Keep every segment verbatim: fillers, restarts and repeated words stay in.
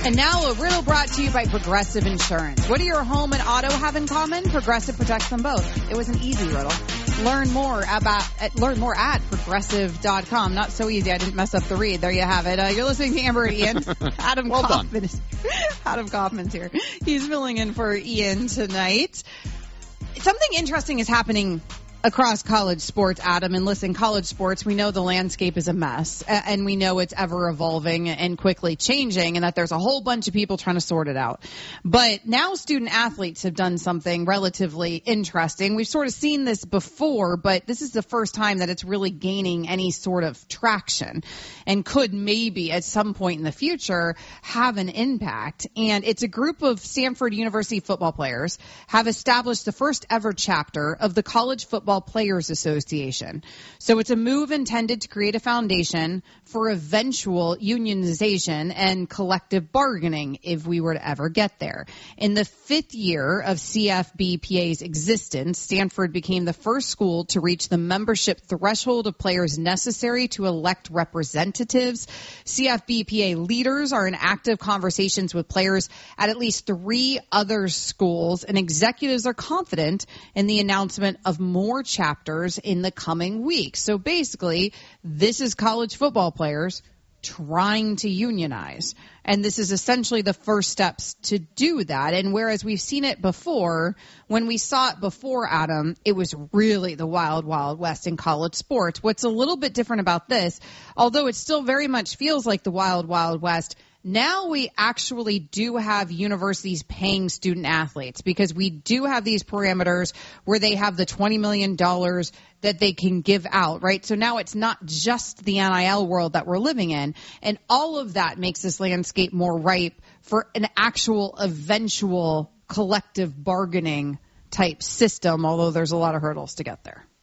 And now a riddle brought to you by Progressive Insurance. What do your home and auto have in common? Progressive protects them both. It was an easy riddle. Learn more about at, learn more at progressive dot com. Not so easy. I didn't mess up the read. There you have it. Uh, you're listening to Amber and Ian. Adam well Kaufman is, Adam Kaufman's here. He's filling in for Ian tonight. Something interesting is happening across college sports, Adam. And listen, college sports, we know the landscape is a mess, and we know it's ever evolving and quickly changing, and that there's a whole bunch of people trying to sort it out. But now student athletes have done something relatively interesting. We've sort of seen this before, but this is the first time that it's really gaining any sort of traction and could maybe at some point in the future have an impact. And it's a group of Stanford University football players have established the first ever chapter of the College Football Players Association. So it's a move intended to create a foundation for eventual unionization and collective bargaining if we were to ever get there. In the fifth year of C F B P A's existence, Stanford became the first school to reach the membership threshold of players necessary to elect representatives. C F B P A leaders are in active conversations with players at at least three other schools, and executives are confident in the announcement of more chapters in the coming weeks. So basically, this is college football players trying to unionize. And this is essentially the first steps to do that. And whereas we've seen it before, when we saw it before, Adam, it was really the wild, wild west in college sports. What's a little bit different about this, although it still very much feels like the wild, wild west, now we actually do have universities paying student athletes, because we do have these parameters where they have the twenty million dollars that they can give out, right? So now it's not just the N I L world that we're living in. And all of that makes this landscape more ripe for an actual eventual collective bargaining type system, although there's a lot of hurdles to get there.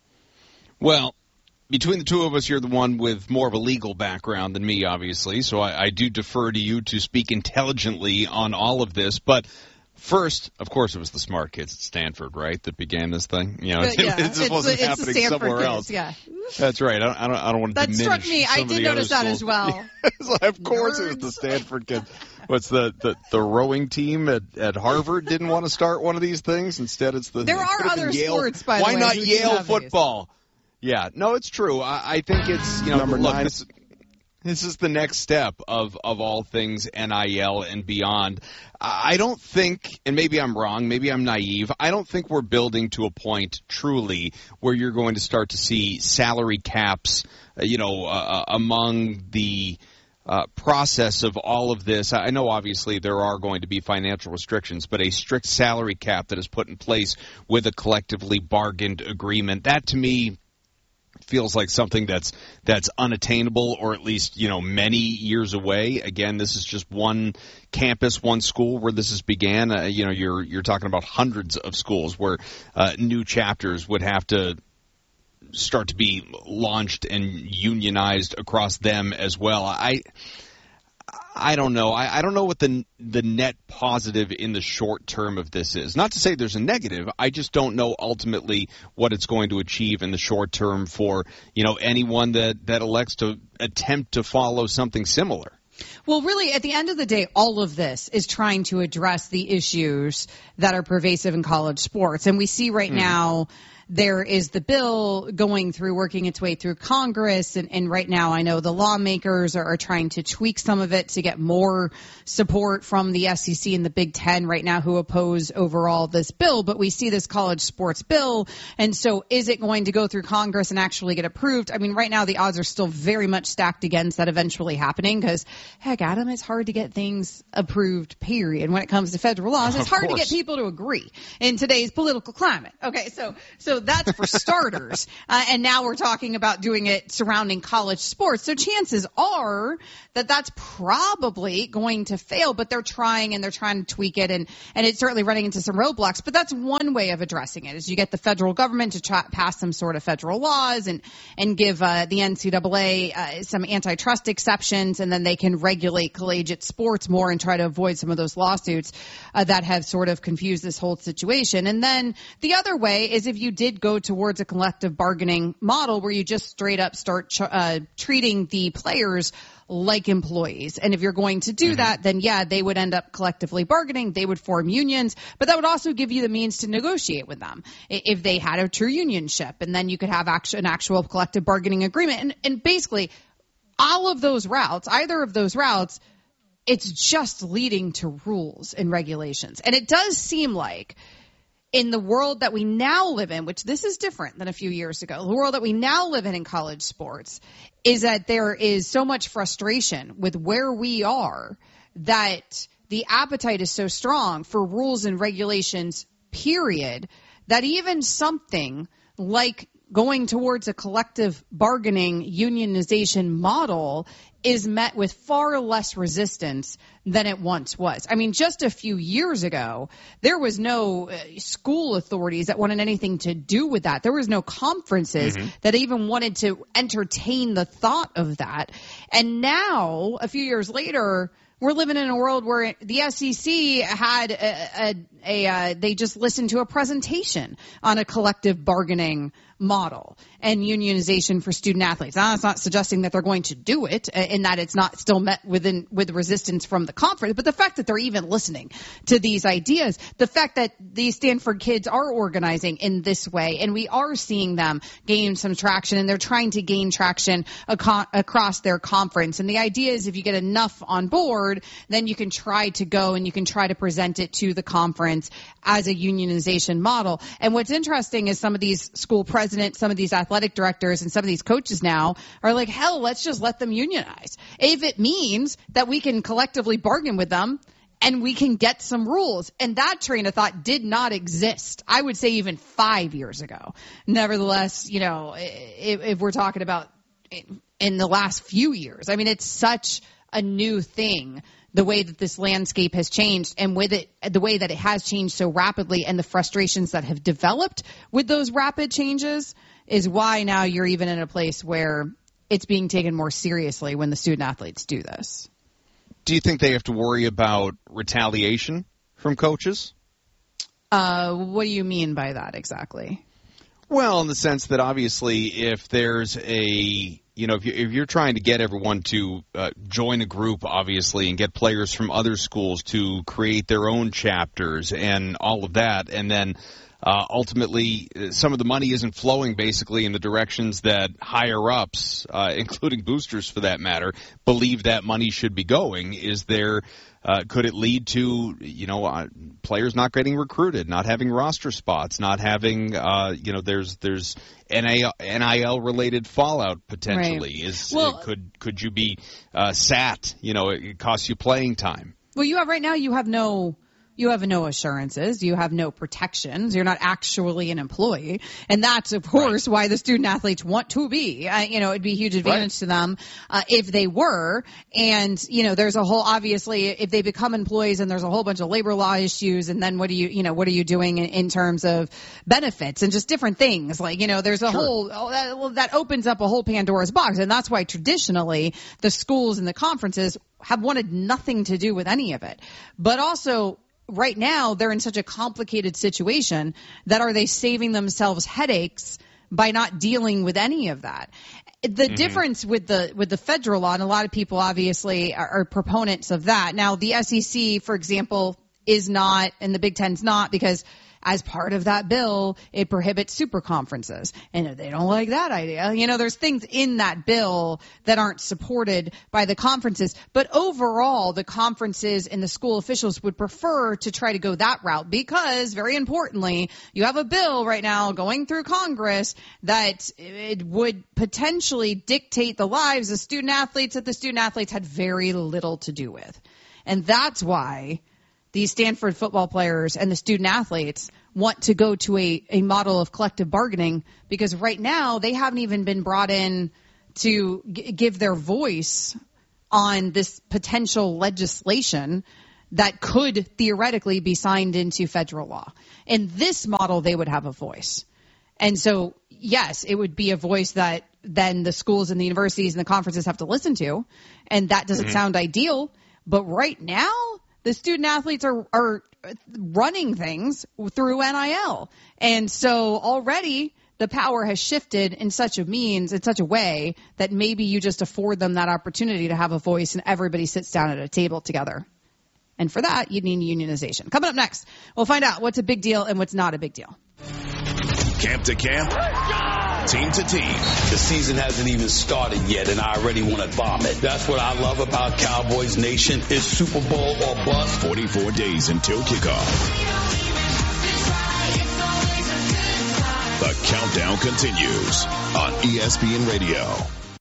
Well, between the two of us, you're the one with more of a legal background than me, obviously, so I, I do defer to you to speak intelligently on all of this. But first, of course, it was the smart kids at Stanford, right, that began this thing? You know, but, yeah, it, it just wasn't happening somewhere kids, else. Yeah. That's right. I don't, I don't, I don't want to that diminish struck me. some I of did the notice other that schools. as well. Of course, Nerds. It was the Stanford kids. What's the, the, the rowing team at, at Harvard didn't want to start one of these things? Instead, it's the there are other Yale. sports, by Why the way. not who Yale football? These. Yeah, no, it's true. I, I think it's, you know, Number look, nine. This, this is the next step of, of all things N I L and beyond. I don't think, and maybe I'm wrong, maybe I'm naive, I don't think we're building to a point truly where you're going to start to see salary caps, uh, you know, uh, among the uh, process of all of this. I know obviously there are going to be financial restrictions, but a strict salary cap that is put in place with a collectively bargained agreement, that to me feels like something that's that's unattainable, or at least, you know, many years away. Again, this is just one campus, one school where this has began. Uh, you know, you're you're talking about hundreds of schools where uh, new chapters would have to start to be launched and unionized across them as well. I I don't know. I, I don't know what the the net positive in the short term of this is. Not to say there's a negative. I just don't know ultimately what it's going to achieve in the short term for, you know, anyone that, that elects to attempt to follow something similar. Well, really, at the end of the day, all of this is trying to address the issues that are pervasive in college sports. And we see right mm. now there is the bill going through, working its way through Congress. And, and right now I know the lawmakers are, are trying to tweak some of it to get more support from the S E C and the Big Ten right now, who oppose overall this bill. But we see this college sports bill. And so is it going to go through Congress and actually get approved? I mean, right now the odds are still very much stacked against that eventually happening, because, heck, Adam, it's hard to get things approved, period. When it comes to federal laws, it's hard to get people to agree in today's political climate. Okay, so so that's for starters. Uh, and now we're talking about doing it surrounding college sports. So chances are that that's probably going to fail, but they're trying and they're trying to tweak it, and, and it's certainly running into some roadblocks. But that's one way of addressing it, is you get the federal government to try, pass some sort of federal laws and, and give uh, the N C double A uh, some antitrust exceptions, and then they can regulate collegiate sports more and try to avoid some of those lawsuits uh, that have sort of confused this whole situation. And then the other way is if you did did go towards a collective bargaining model where you just straight up start ch- uh, treating the players like employees. And if you're going to do mm-hmm. that, then yeah, they would end up collectively bargaining. They would form unions, but that would also give you the means to negotiate with them if they had a true unionship. And then you could have actu- an actual collective bargaining agreement. And, and basically all of those routes, either of those routes, it's just leading to rules and regulations. And it does seem like in the world that we now live in, which this is different than a few years ago, the world that we now live in in college sports, is that there is so much frustration with where we are that the appetite is so strong for rules and regulations, period, that even something like going towards a collective bargaining unionization model is met with far less resistance than it once was. I mean, just a few years ago, there was no uh, school authorities that wanted anything to do with that. There was no conferences mm-hmm. that even wanted to entertain the thought of that. And now, a few years later, we're living in a world where the S E C had a, a, a uh, they just listened to a presentation on a collective bargaining model and unionization for student athletes. Now, it's not suggesting that they're going to do it in that it's not still met within with resistance from the conference, but the fact that they're even listening to these ideas, the fact that these Stanford kids are organizing in this way, and we are seeing them gain some traction, and they're trying to gain traction ac- across their conference. And the idea is if you get enough on board, then you can try to go and you can try to present it to the conference as a unionization model. And what's interesting is some of these school presidents, some of these athletic directors, and some of these coaches now are like, hell, let's just let them unionize. If it means that we can collectively bargain with them and we can get some rules. And that train of thought did not exist, I would say, even five years ago. Nevertheless, you know, if, if we're talking about in the last few years, I mean, it's such a new thing, the way that this landscape has changed, and with it, the way that it has changed so rapidly, and the frustrations that have developed with those rapid changes is why now you're even in a place where it's being taken more seriously when the student athletes do this. Do you think they have to worry about retaliation from coaches? Uh, what do you mean by that exactly? Well, in the sense that obviously if there's a, you know, if, you, if you're trying to get everyone to uh, join a group, obviously, and get players from other schools to create their own chapters and all of that, and then uh, ultimately some of the money isn't flowing basically in the directions that higher-ups, uh, including boosters for that matter, believe that money should be going, is there... Uh, could it lead to, you know, uh, players not getting recruited, not having roster spots, not having, uh, you know, there's there's N I L related fallout potentially. Right. Is well, uh, could could you be uh, sat? You know, it, it costs you playing time. Well, you have right now. You have no. You have no assurances. You have no protections. You're not actually an employee. And that's, of course, right. why the student athletes want to be. Uh, you know, it'd be a huge advantage right. to them uh, if they were. And, you know, there's a whole, obviously, if they become employees and there's a whole bunch of labor law issues, and then what do you, you know, what are you doing in, in terms of benefits and just different things? Like, you know, there's a sure. whole, oh, that, well, that opens up a whole Pandora's box. And that's why traditionally the schools and the conferences have wanted nothing to do with any of it. But also, right now, they're in such a complicated situation that are they saving themselves headaches by not dealing with any of that? The mm-hmm. difference with the with the federal law, and a lot of people obviously are, are proponents of that. Now, the S E C, for example, is not, and the Big Ten's not, because as part of that bill, it prohibits super conferences. And they don't like that idea. You know, there's things in that bill that aren't supported by the conferences. But overall, the conferences and the school officials would prefer to try to go that route because, very importantly, you have a bill right now going through Congress that it would potentially dictate the lives of student athletes that the student athletes had very little to do with. And that's why these Stanford football players and the student athletes want to go to a, a model of collective bargaining, because right now they haven't even been brought in to g- give their voice on this potential legislation that could theoretically be signed into federal law. In this model, they would have a voice. And so, yes, it would be a voice that then the schools and the universities and the conferences have to listen to, and that doesn't mm-hmm. sound ideal. But right now, the student athletes are, are running things through N I L. And so already the power has shifted in such a means, in such a way that maybe you just afford them that opportunity to have a voice and everybody sits down at a table together. And for that, you need unionization. Coming up next, we'll find out what's a big deal and what's not a big deal. Camp to camp, team to team. The season hasn't even started yet, and I already want to vomit. That's what I love about Cowboys Nation. It's Super Bowl or bust. forty-four days until kickoff. The countdown continues on E S P N Radio.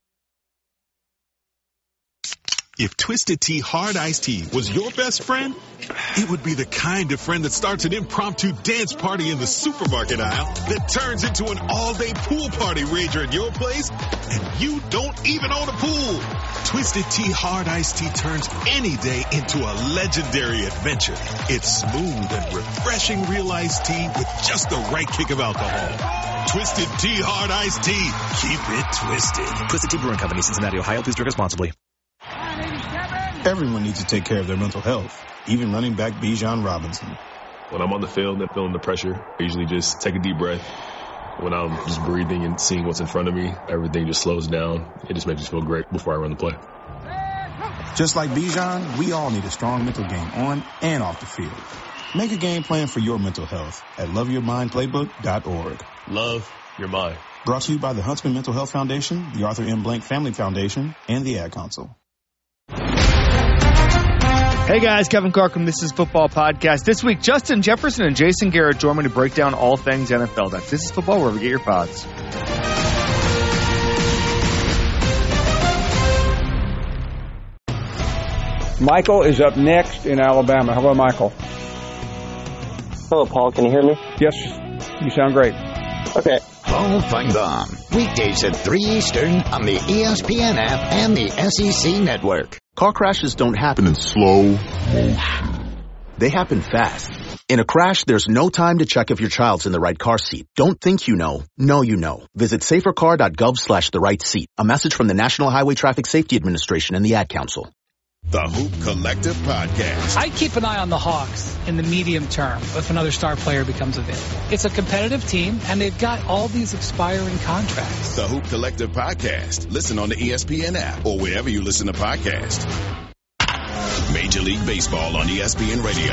If Twisted Tea Hard Iced Tea was your best friend, it would be the kind of friend that starts an impromptu dance party in the supermarket aisle that turns into an all-day pool party rager at your place, and you don't even own a pool. Twisted Tea Hard Iced Tea turns any day into a legendary adventure. It's smooth and refreshing real iced tea with just the right kick of alcohol. Twisted Tea Hard Iced Tea. Keep it twisted. Twisted Tea Brewing Company, Cincinnati, Ohio. Please drink responsibly. Everyone needs to take care of their mental health, even running back Bijan Robinson. When I'm on the field and feeling the pressure, I usually just take a deep breath. When I'm just breathing and seeing what's in front of me, everything just slows down. It just makes me feel great before I run the play. Just like Bijan, we all need a strong mental game on and off the field. Make a game plan for your mental health at love your mind playbook dot org. Love your mind. Brought to you by the Huntsman Mental Health Foundation, the Arthur M. Blank Family Foundation, and the Ad Council. Hey guys, Kevin Carcom, this is Football Podcast. This week, Justin Jefferson and Jason Garrett join me to break down all things N F L. That's This is Football, wherever you get your pods. Michael is up next in Alabama. Hello, Michael. Hello, Paul. Can you hear me? Yes, you sound great. Okay. Paul Feinbaum, weekdays at three Eastern on the E S P N app and the S E C network. Car crashes don't happen in slow motion. They happen fast. In a crash, there's no time to check if your child's in the right car seat. Don't think you know. Know you know. Visit safercar dot gov slash the right seat. A message from the National Highway Traffic Safety Administration and the Ad Council. The Hoop Collective Podcast. I keep an eye on the Hawks in the medium term if another star player becomes available. It's a competitive team, and they've got all these expiring contracts. The Hoop Collective Podcast. Listen on the E S P N app or wherever you listen to podcasts. Major League Baseball on E S P N Radio.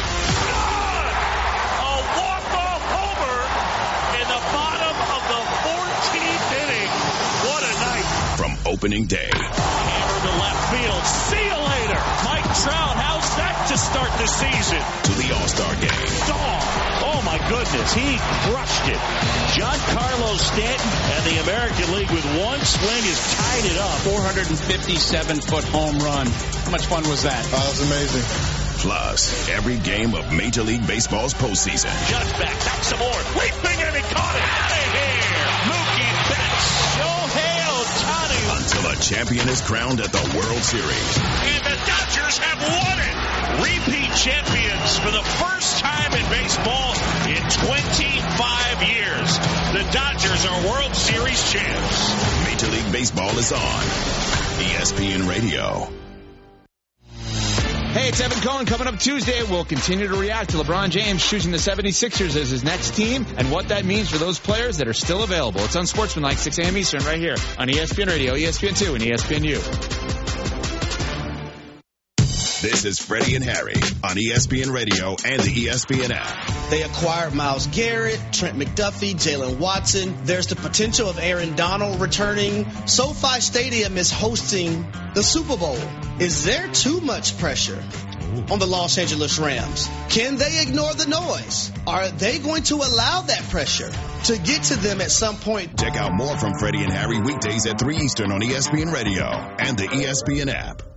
A walk-off homer in the bottom of the fourteenth inning. What a night. From opening day. Hammer to left field. See you later. Mike Trout, how's that to start the season? To the All-Star game. Dog. Oh, my goodness. He crushed it. Giancarlo Stanton and the American League with one swing has tied it up. four hundred fifty-seven foot home run. How much fun was that? Oh, that was amazing. Plus, every game of Major League Baseball's postseason. Just back, back some more. Leaping and he caught it. Out of here. Mookie Betts. Shohei Ohtani. Until a champion is crowned at the World Series. And the Dodgers have won it. Repeat champions for the first time in baseball in twenty-five years. The Dodgers are World Series champs. Major League Baseball is on E S P N Radio. Hey, it's Evan Cohen. Coming up Tuesday, we'll continue to react to LeBron James choosing the seventy-sixers as his next team and what that means for those players that are still available. It's Unsportsmanlike, six a.m. Eastern, right here on E S P N Radio, E S P N two, and E S P N U. This is Freddie and Harry on E S P N Radio and the E S P N app. They acquired Myles Garrett, Trent McDuffie, Jalen Watson. There's the potential of Aaron Donald returning. SoFi Stadium is hosting the Super Bowl. Is there too much pressure on the Los Angeles Rams? Can they ignore the noise? Are they going to allow that pressure to get to them at some point? Check out more from Freddie and Harry weekdays at three Eastern on E S P N Radio and the E S P N app.